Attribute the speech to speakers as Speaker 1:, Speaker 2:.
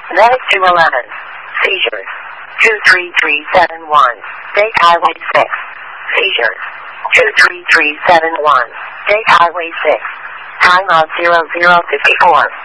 Speaker 1: Medic 211. Seizures. 23371. State Highway 6. Seizures. 23371. State Highway 6. Time of 0054.